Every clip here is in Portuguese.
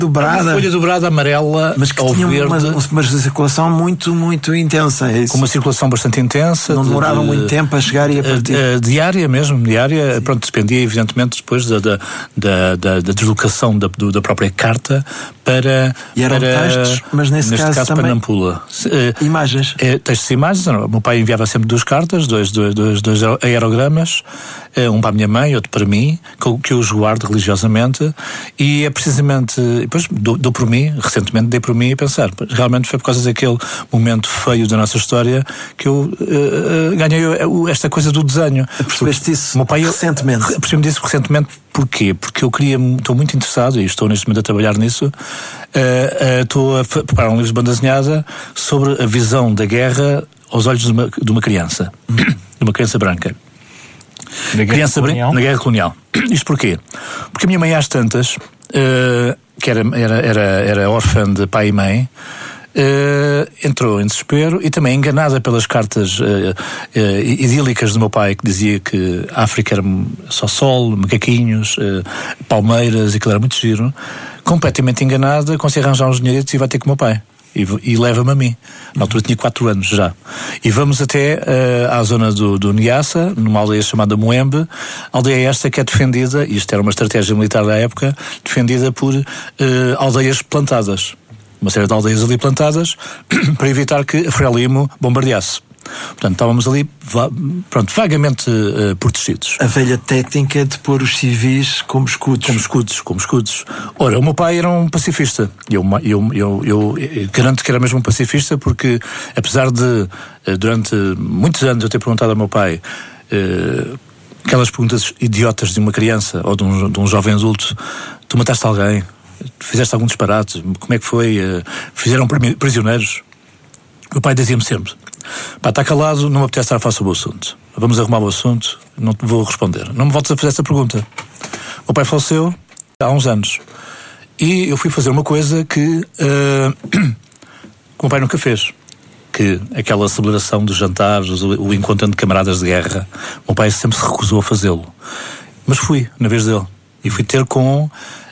dobrada. Folha dobrada, amarela, mas que ou tinha verde. uma circulação muito, muito intensa. É isso? Com uma circulação bastante intensa. Não demorava muito tempo a chegar e a partir. Diária mesmo, diária. Sim. Pronto, dependia evidentemente depois da deslocação da própria carta para... E eram textos, mas neste caso também... para Nampula. Imagens. Textos e imagens. O meu pai enviava sempre 2 cartas, dois aerogramas, um para a minha mãe, outro para mim, que eu os guardo religiosamente, e é precisamente... Depois dou por mim, recentemente dei por mim a pensar, realmente foi por causa daquele momento feio da nossa história que eu ganhei esta coisa do desenho. Percebeste isso meu pai, recentemente? Percebi-me disso recentemente. Porquê? Porque eu estou muito interessado, e estou neste momento a trabalhar nisso, estou a preparar um livro de banda desenhada sobre a visão da guerra aos olhos de uma criança, de uma criança branca. Na guerra colonial. Isto porquê? Porque a minha mãe, às tantas, que era órfã de pai e mãe, entrou em desespero e também enganada pelas cartas idílicas do meu pai, que dizia que a África era só sol, macaquinhos, palmeiras, e aquilo era muito giro. Completamente enganada, consegue arranjar uns dinheiritos e vai ter com o meu pai. E leva-me a mim. Na altura tinha 4 anos já. E vamos até à zona do Niassa, numa aldeia chamada Moembe, aldeia esta que é defendida, e isto era uma estratégia militar da época, defendida por aldeias plantadas. Uma série de aldeias ali plantadas para evitar que a Frelimo bombardeasse. Portanto, estávamos ali, vagamente protegidos. A velha técnica de pôr os civis como escudos. Como escudos. Ora, o meu pai era um pacifista. Eu garanto que era mesmo um pacifista, porque apesar de, durante muitos anos, eu ter perguntado ao meu pai aquelas perguntas idiotas de uma criança ou de um jovem adulto: tu mataste alguém? Fizeste algum disparate? Como é que foi? Fizeram prisioneiros? O meu pai dizia-me sempre: pá, está calado, não me apetece estar a falar sobre o assunto. Vamos arrumar o assunto, não te vou responder. Não me voltes a fazer essa pergunta. O meu pai faleceu há uns anos. E eu fui fazer uma coisa que o meu pai nunca fez. Que aquela celebração dos jantares, o encontro de camaradas de guerra, o meu pai sempre se recusou a fazê-lo. Mas fui, na vez dele. E fui ter com...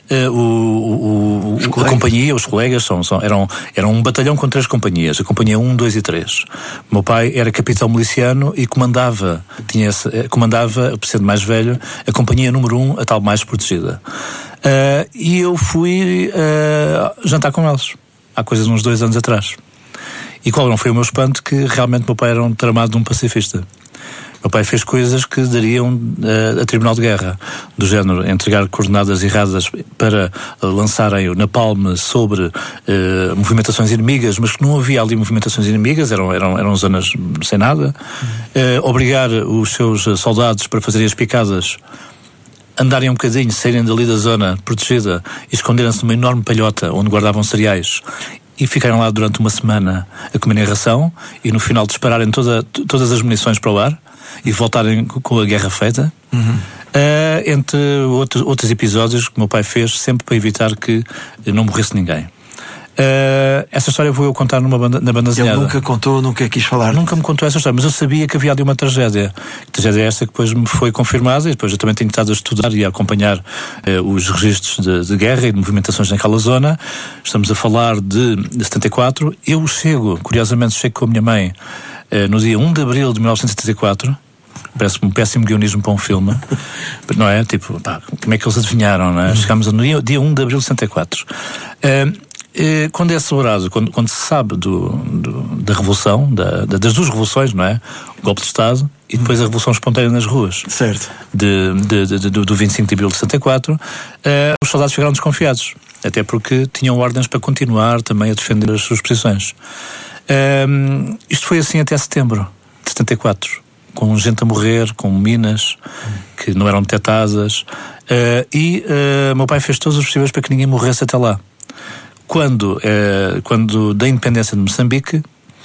a companhia, os colegas eram um batalhão com 3 companhias, a companhia 1, 2 e 3. O meu pai era capitão miliciano e comandava, por ser mais velho, a companhia número 1, a tal mais protegida. E eu fui jantar com eles, há coisa de uns 2 anos atrás. E qual não foi o meu espanto? Que realmente o meu pai era um tramado de um pacifista. Meu pai fez coisas que dariam a tribunal de guerra, do género entregar coordenadas erradas para lançarem o napalm sobre movimentações inimigas, mas que não havia ali movimentações inimigas, eram zonas sem nada. Obrigar os seus soldados, para fazerem as picadas, andarem um bocadinho, saírem dali da zona protegida e esconderem-se numa enorme palhota onde guardavam cereais. E ficaram lá durante uma semana a comerem ração e no final dispararem todas as munições para o ar e voltarem com a guerra feita. Entre outros episódios que o meu pai fez sempre para evitar que não morresse ninguém. Essa história vou eu contar na banda desenhada. Ele nunca contou, nunca quis falar. Nunca me contou essa história, mas eu sabia que havia ali uma tragédia. A tragédia é esta que depois me foi confirmada, e depois eu também tenho estado a estudar e a acompanhar os registros de guerra e de movimentações naquela zona. Estamos a falar de 74. Eu curiosamente chego com a minha mãe no dia 1 de abril de 1974. Parece-me um péssimo guionismo para um filme, não é? Tipo, pá, como é que eles adivinharam, não é? Chegámos no dia 1 de abril de 74. Quando é celebrado, quando se sabe da revolução, das 2 revoluções, não é? O golpe de Estado e depois a revolução espontânea nas ruas. Certo. Do 25 de abril de 74, os soldados ficaram desconfiados, até porque tinham ordens para continuar também a defender as suas posições. Isto foi assim até setembro de 74, com gente a morrer, com minas que não eram detectadas, e meu pai fez todos os possíveis para que ninguém morresse até lá. Quando da independência de Moçambique,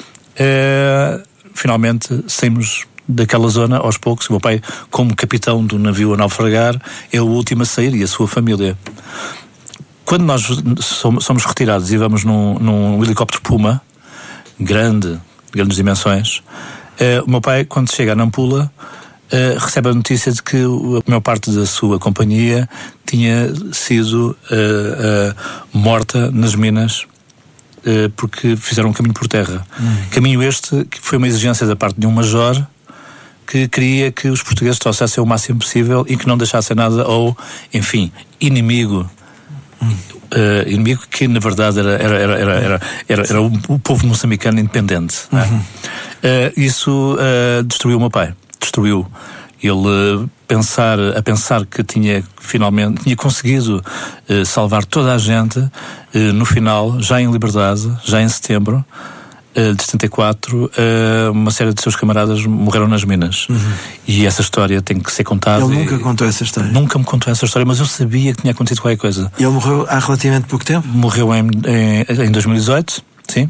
finalmente saímos daquela zona aos poucos. O meu pai, como capitão do navio a naufragar, é o último a sair, e a sua família. Quando nós somos retirados e vamos num helicóptero Puma, grandes dimensões, o meu pai, quando chega a Nampula, recebe a notícia de que a maior parte da sua companhia tinha sido morta nas minas, porque fizeram um caminho por terra. Caminho este que foi uma exigência da parte de um major que queria que os portugueses trouxessem o máximo possível e que não deixassem nada ao, enfim, inimigo. Inimigo que na verdade era o povo moçambicano independente. Isso destruiu o meu pai. Destruiu. Ele a pensar que tinha conseguido salvar toda a gente, no final, já em liberdade, já em setembro de 74, uma série de seus camaradas morreram nas minas. E essa história tem que ser contada. Ele nunca contou essa história? Nunca me contou essa história, mas eu sabia que tinha acontecido qualquer coisa. E ele morreu há relativamente pouco tempo? Morreu em 2018, sim.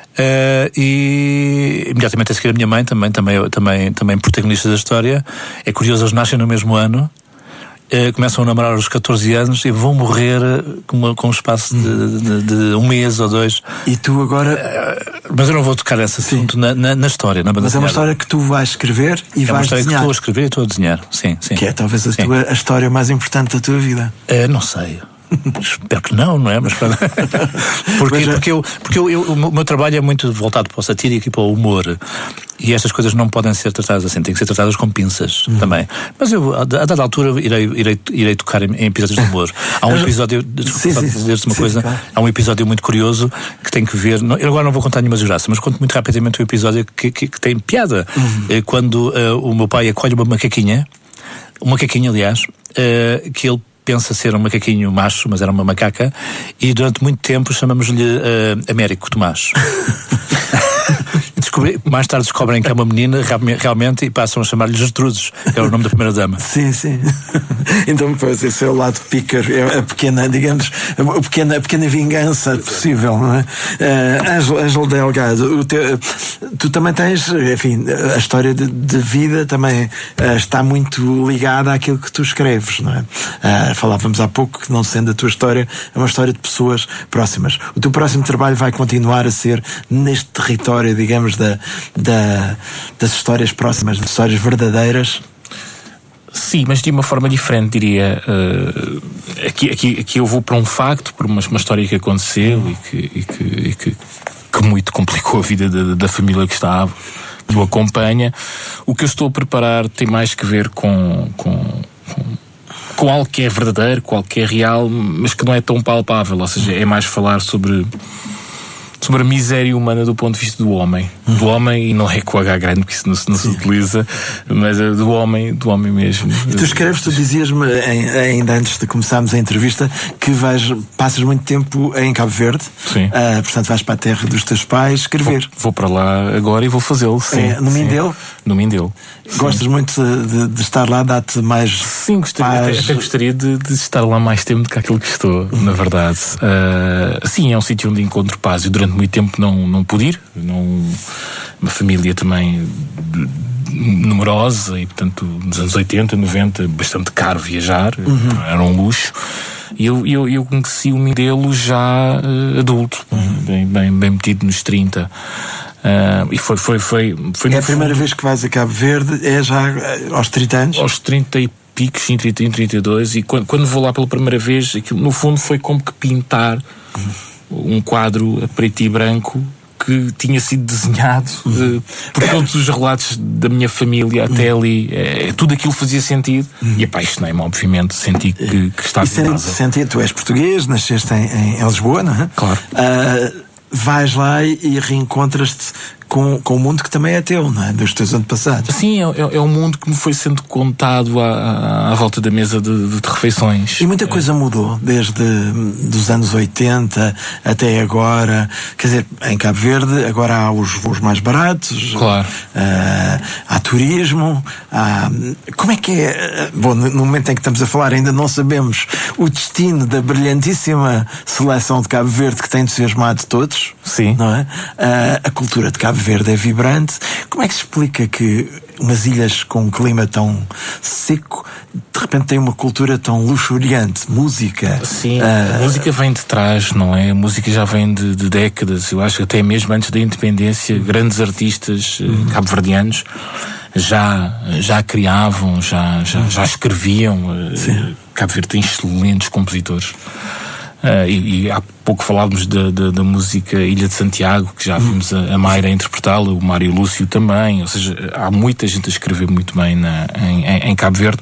E imediatamente a seguir a minha mãe, também protagonista da história. É curioso, eles nascem no mesmo ano, começam a namorar aos 14 anos e vão morrer com um espaço de um mês ou dois. E tu agora... Mas eu não vou tocar esse assunto na história, na banda. Mas é uma história que tu vais escrever e vais desenhar. É uma história que estou a escrever e estou a desenhar, sim. Que é talvez a história mais importante da tua vida. Não sei. Espero que não é? Mas porque o meu trabalho é muito voltado para o satírico e para o humor. E estas coisas não podem ser tratadas assim, têm que ser tratadas com pinças também. Mas eu, a dada altura, irei tocar em episódios de humor. Há um episódio, dizer-te uma coisa, claro. Há um episódio muito curioso que tem que ver. Eu agora não vou contar nenhuma desgraça, mas conto muito rapidamente o episódio que tem piada. Quando o meu pai acolhe uma macaquinha, aliás, que ele pensa ser um macaquinho macho, mas era uma macaca, e durante muito tempo chamamos-lhe Américo Tomás. Mais tarde descobrem que é uma menina realmente e passam a chamar-lhe Gertrudes, que é o nome da primeira-dama. Sim. Então, pois, esse é o lado pícaro, é a pequena, digamos, a pequena vingança possível, não é? Ângelo Delgado, tu também tens, enfim, a história de vida também está muito ligada àquilo que tu escreves, não é? Falávamos há pouco que, não sendo a tua história, é uma história de pessoas próximas. O teu próximo trabalho vai continuar a ser neste território, digamos, das histórias próximas, das histórias verdadeiras. Sim, mas de uma forma diferente, diria. Aqui eu vou para um facto, por uma história que aconteceu e que muito complicou a vida da família que o acompanha. O que eu estou a preparar tem mais que ver com algo que é verdadeiro, com algo que é real, mas que não é tão palpável. Ou seja, é mais falar sobre a miséria humana do ponto de vista do homem. Do homem, e não é com H grande, porque isso não se utiliza, mas do homem mesmo. E tu dizias-me, ainda antes de começarmos a entrevista, que passas muito tempo em Cabo Verde. Sim. Portanto, vais para a terra dos teus pais escrever. Vou para lá agora e vou fazê-lo, sim. No Mindelo? No Mindelo. Gostas muito de estar lá, dá-te mais... Sim, até gostaria de estar lá mais tempo do que aquilo que estou, na verdade. Sim, é um sítio onde encontro paz. Eu durante muito tempo não pude ir. Uma família também numerosa e, portanto, nos anos 80, 90, bastante caro viajar. Era um luxo. E eu conheci o Mindelo já adulto, bem metido nos 30. E foi é a primeira vez que vais a Cabo Verde, é já aos 30 anos? Aos 30 e picos, em 32, e quando vou lá pela primeira vez, aquilo, no fundo, foi como que pintar um quadro a preto e branco que tinha sido desenhado por todos os relatos da minha família até ali. Tudo aquilo fazia sentido e apaixonei-me, obviamente. Senti que estava em casa. Tu és português, nasceste em Lisboa, não é? Claro. Vais lá e reencontras-te com o mundo que também é teu, não é? Dos teus antepassados. Sim, é um mundo que me foi sendo contado à volta da mesa de refeições. E muita coisa mudou, desde dos anos 80 até agora. Quer dizer, em Cabo Verde agora há os voos mais baratos. Claro. Há turismo. Como é que é? Bom, no momento em que estamos a falar ainda não sabemos o destino da brilhantíssima seleção de Cabo Verde que tem entusiasmado todos. Sim. Não é? A cultura de Cabo Verde é vibrante. Como é que se explica que umas ilhas com um clima tão seco de repente têm uma cultura tão luxuriante? Música. Sim, a música vem de trás, não é? A música já vem de décadas. Eu acho que até mesmo antes da independência, grandes artistas cabo-verdianos já criavam, já escreviam. Cabo Verde tem excelentes compositores. E há pouco falávamos da música Ilha de Santiago, que já vimos a Mayra interpretá-la, o Mário Lúcio também, ou seja, há muita gente a escrever muito bem em Cabo Verde.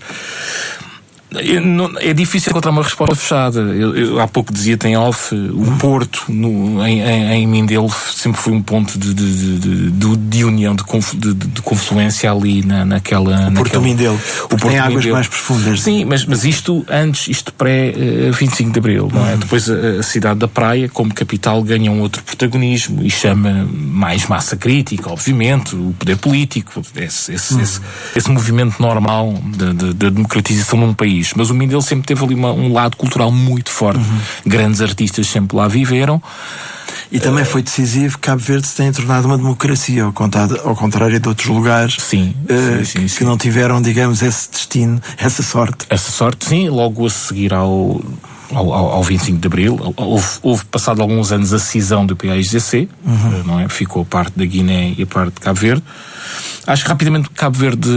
É difícil encontrar uma resposta fechada. Eu há pouco dizia em off, o Porto em Mindelo sempre foi um ponto de união, de confluência ali naquela. O Porto Mindelo. O Porto tem águas Mindelo. Mais profundas. Sim, mas isto pré 25 de Abril, não é? Depois a cidade da Praia, como capital, ganha um outro protagonismo e chama mais massa crítica, obviamente, o poder político, esse movimento normal da democratização num país. Mas o Mindelo sempre teve ali um lado cultural muito forte. Grandes artistas sempre lá viveram. E também foi decisivo que Cabo Verde se tenha tornado uma democracia, ao contrário de outros lugares que não tiveram, digamos, esse destino, essa sorte. Essa sorte, sim, logo a seguir ao 25 de Abril. Houve passado alguns anos a cisão do PAIGC, não é? Ficou a parte da Guiné e a parte de Cabo Verde. Acho que rapidamente Cabo Verde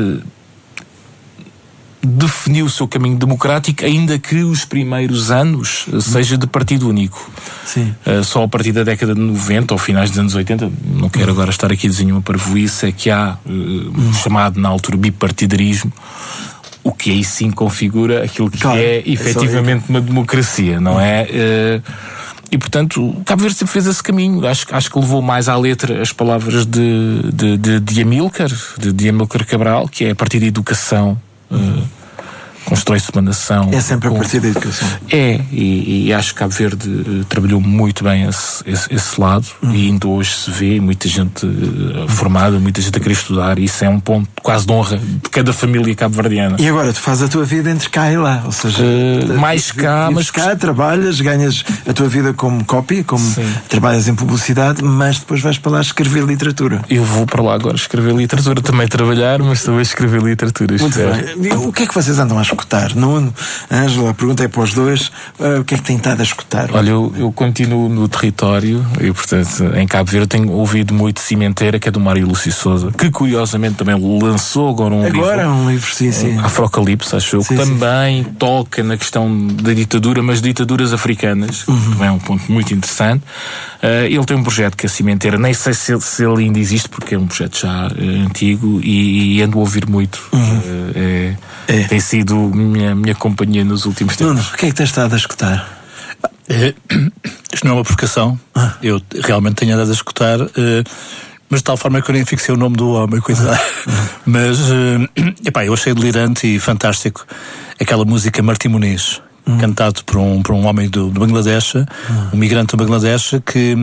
definiu o seu caminho democrático, ainda que os primeiros anos seja de partido único. Sim. Só a partir da década de 90 ou finais dos anos 80, não quero agora estar aqui a desenhar uma parvoíce, é que há chamado na altura bipartidarismo, o que aí sim configura aquilo que é efetivamente uma democracia, não é? E portanto, Cabo Verde sempre fez esse caminho. Acho que levou mais à letra as palavras de Amílcar Cabral, que é a partir da educação constrói-se uma nação. É sempre a partir da educação. E acho que Cabo Verde trabalhou muito bem esse lado e ainda hoje se vê muita gente formada, muita gente a querer estudar, e isso é um ponto quase de honra de cada família cabo-verdiana. E agora tu fazes a tua vida entre cá e lá, ou seja, mais cá, mas cá trabalhas, ganhas a tua vida como copy, trabalhas em publicidade, mas depois vais para lá escrever literatura. Eu vou para lá agora escrever literatura, também trabalhar, mas também escrever literatura. Muito bem. O que é que vocês andam a escutar? Nuno, Ângela, a pergunta é para os dois, o que é que têm estado a escutar? Olha, eu continuo no território e, portanto, em Cabo Verde tenho ouvido muito Cimenteira, que é do Mário Lúcio Souza, que curiosamente também lançou agora um livro, sim. Afrocalipse, acho eu, que também toca na questão da ditadura, mas ditaduras africanas, também é um ponto muito interessante. Ele tem um projeto que é a Cimenteira, nem sei se ele ainda existe, porque é um projeto já antigo, e ando a ouvir muito. Tem sido minha companhia nos últimos tempos. Nuno, o que é que tens estado a escutar? Isto não é uma provocação. Eu realmente tenho andado a escutar, mas de tal forma que eu nem fixei o nome do homem, coisa. Mas eu achei delirante e fantástico aquela música Martim Muniz, cantado por um homem do Bangladesh, um migrante do Bangladesh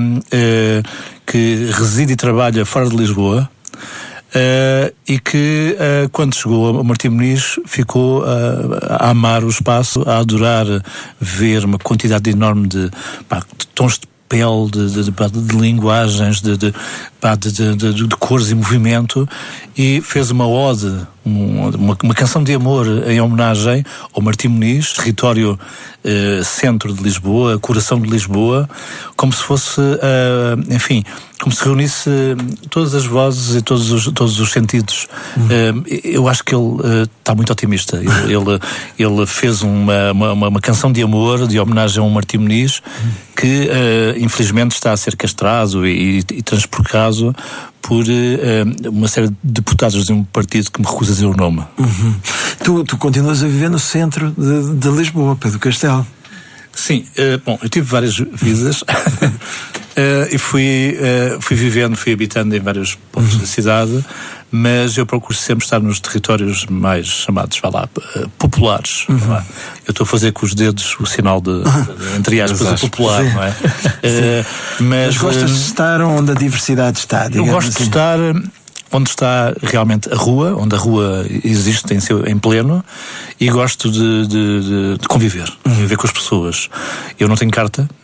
que reside e trabalha fora de Lisboa. E que quando chegou a Martim Muniz ficou a amar o espaço, a adorar ver uma quantidade enorme de tons de pele, de linguagens, de cores e movimento, e fez uma ode, uma canção de amor em homenagem ao Martim Muniz, território centro de Lisboa, coração de Lisboa, como se fosse, como se reunisse todas as vozes e todos os sentidos. Eu acho que ele está muito otimista. Ele fez uma canção de amor, de homenagem ao Martim Muniz, que infelizmente está a ser castrado e transporcado por uma série de deputados de um partido que me recusa a dizer o nome. Tu continuas a viver no centro de Lisboa, Pedro Castelo. Sim, eu tive várias vidas e fui habitando em vários pontos da cidade, mas eu procuro sempre estar nos territórios mais chamados, populares. Eu estou a fazer com os dedos o sinal de entre aspas, o popular, não é? Mas gostas de estar onde a diversidade está, digamos. Eu gosto de estar onde está realmente a rua, onde a rua existe em pleno, e gosto de conviver com as pessoas. Eu não tenho carta, não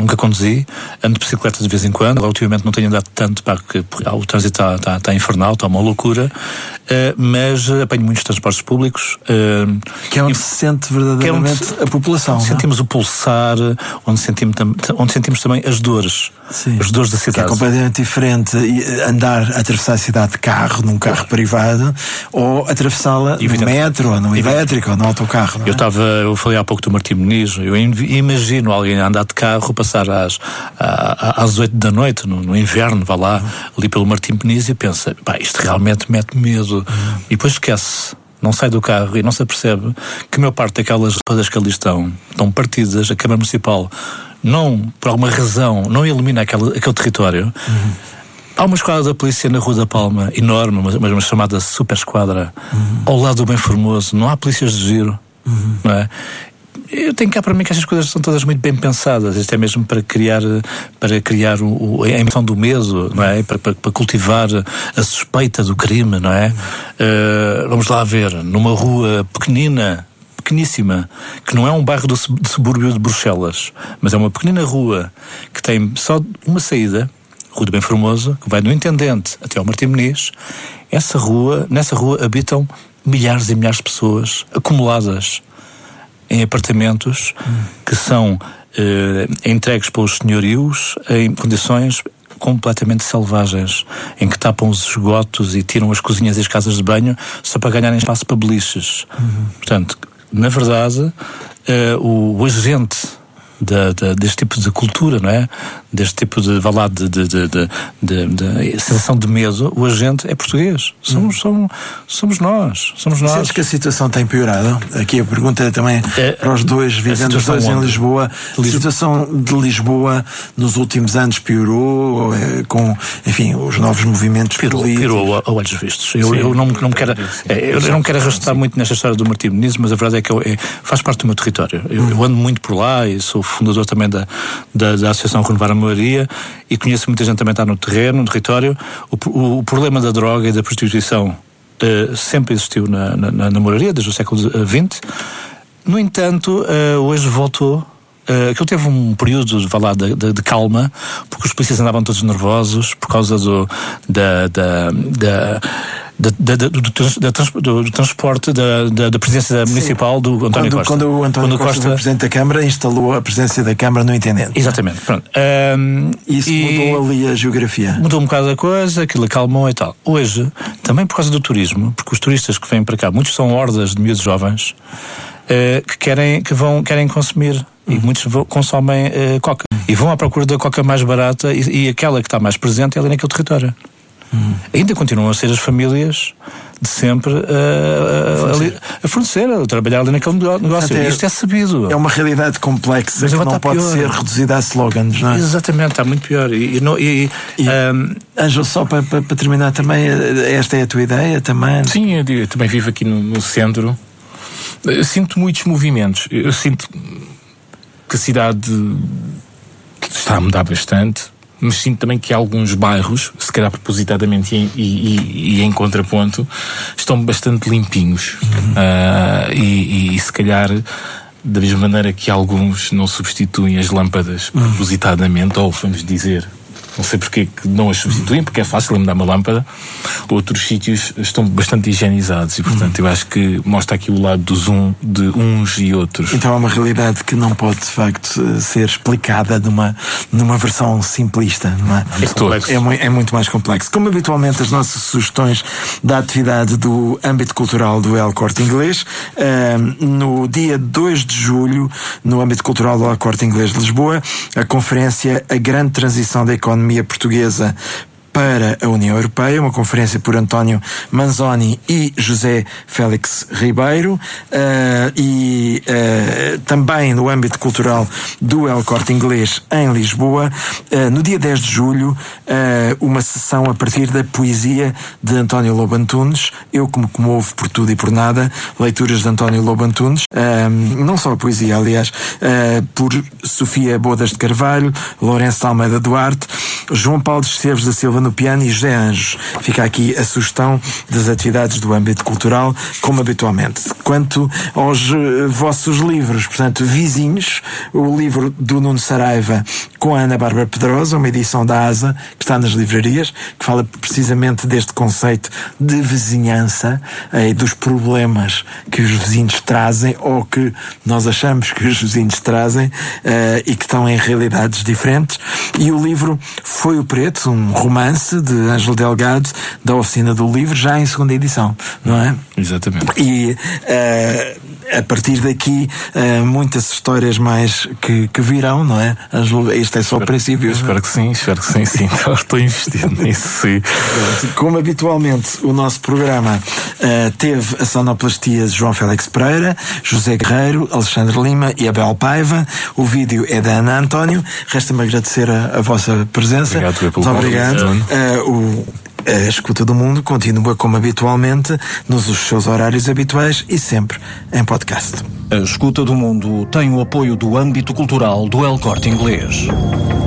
nunca conduzi, ando de bicicleta de vez em quando. Agora, ultimamente não tenho andado tanto, porque o trânsito está infernal, está uma loucura, mas apanho muitos transportes públicos. Que é onde se sente verdadeiramente a população. Sentimos o pulsar, onde sentimos também as dores. Sim. As dores da cidade. Que é completamente diferente atravessar a cidade de carro, num carro privado, ou atravessá-la no metro, ou no elétrico, ou no autocarro. Não é? Eu falei há pouco do Martim Moniz. Eu imagino alguém a andar de carro, passar às 8 da noite, no inverno, vá lá, ali pelo Martim Moniz, e pensa, isto realmente mete medo. E depois esquece. Não sai do carro e não se apercebe que a maior parte daquelas rodas que ali estão partidas. A Câmara Municipal não, por alguma razão, não elimina aquele território. Há uma esquadra da polícia na Rua da Palma, enorme, uma chamada Super Esquadra, ao lado do Bem Formoso. Não há polícias de giro, não é? Eu tenho cá para mim que estas coisas são todas muito bem pensadas. Isto é mesmo para criar a emoção do medo, não é? Para cultivar a suspeita do crime, não é? Vamos lá ver, numa rua pequeníssima, que não é um bairro de subúrbio de Bruxelas, mas é uma pequenina rua que tem só uma saída, Rua do Bem Formoso, que vai do Intendente até ao Martim Moniz. Nessa rua habitam milhares e milhares de pessoas acumuladas em apartamentos que são entregues pelos senhorios em condições completamente selvagens, em que tapam os esgotos e tiram as cozinhas e as casas de banho só para ganharem espaço para beliches. Portanto, na verdade, o agente deste tipo de cultura, não é? Deste tipo de sensação de medo, o agente é português. Somos nós. Sentes que a situação tem piorado? Aqui a pergunta é também para os dois, vivendo os dois em Lisboa. A situação de Lisboa nos últimos anos piorou, com, enfim, os novos movimentos políticos? Piorou a olhos vistos. Eu não quero arrastar muito nesta história do Martim Moniz, mas a verdade é que faz parte do meu território. Eu ando muito por lá e sou fundador também da Associação Renovar a Moraria, e conheço muita gente também está no terreno, no território. O problema da droga e da prostituição sempre existiu na moraria, desde o século XX. No entanto, hoje voltou. Aquilo teve um período de calma, porque os polícias andavam todos nervosos por causa do transporte da presidência municipal do António Costa. Quando o António Costa, o Presidente da Câmara, instalou a presidência da Câmara no Intendente. Exatamente. Pronto. Isso mudou ali a geografia. Mudou um bocado a coisa, aquilo acalmou e tal. Hoje, também por causa do turismo, porque os turistas que vêm para cá, muitos são hordas de miúdos jovens que querem consumir. E muitos consomem coca. E vão à procura da coca mais barata e aquela que está mais presente é ali naquele território. Ainda continuam a ser as famílias de sempre a fornecer, a trabalhar ali naquele negócio. Isto é sabido. É uma realidade complexa que não pode ser reduzida a slogans, não é? Exatamente, está muito pior. Ângelo, só para terminar também, esta é a tua ideia também? Sim, eu também vivo aqui no centro. Eu sinto muitos movimentos. Eu sinto que a cidade está a mudar bastante, mas sinto também que alguns bairros, se calhar propositadamente e em contraponto, estão bastante limpinhos. E se calhar, da mesma maneira que alguns não substituem as lâmpadas propositadamente, ou vamos dizer, não sei porque que não as substituem, porque é fácil mudar uma lâmpada, outros sítios estão bastante higienizados e, portanto, eu acho que mostra aqui o lado de uns e outros. Então é uma realidade que não pode, de facto, ser explicada numa versão simplista, não é? É muito mais complexo. Como habitualmente, as nossas sugestões da atividade do âmbito cultural do El Corte Inglês, no dia 2 de julho, no âmbito cultural do El Corte Inglês de Lisboa, a conferência A Grande Transição da Economia Portuguesa para a União Europeia, uma conferência por António Manzoni e José Félix Ribeiro, e também no âmbito cultural do El Corte Inglês em Lisboa, no dia 10 de julho, uma sessão a partir da poesia de António Lobo Antunes. Eu que me comovo por tudo e por nada, leituras de António Lobo Antunes, não só a poesia, aliás, por Sofia Bodas de Carvalho, Lourenço de Almeida Duarte, João Paulo de Esteves da Silva no piano e José Anjos. Fica aqui a sugestão das atividades do âmbito cultural, como habitualmente. Quanto aos vossos livros, portanto, Vizinhos, o livro do Nuno Saraiva com a Ana Bárbara Pedrosa, uma edição da ASA, que está nas livrarias, que fala precisamente deste conceito de vizinhança e dos problemas que os vizinhos trazem, ou que nós achamos que os vizinhos trazem, e que estão em realidades diferentes. E o livro Foi o Preto, um romance de Ângelo Delgado, da Oficina do Livro, já em segunda edição, não é? Exatamente. E a partir daqui muitas histórias mais que virão, não é? Ângelo, este é só o princípio. Espero que sim. Então, estou investido nisso, sim. Como habitualmente, o nosso programa teve a sonoplastia de João Félix Pereira, José Guerreiro, Alexandre Lima e Abel Paiva. O vídeo é da Ana António. Resta-me agradecer a vossa presença. Obrigado. Muito obrigado. A Escuta do Mundo continua como habitualmente nos seus horários habituais e sempre em podcast. A Escuta do Mundo tem o apoio do âmbito cultural do El Corte Inglês.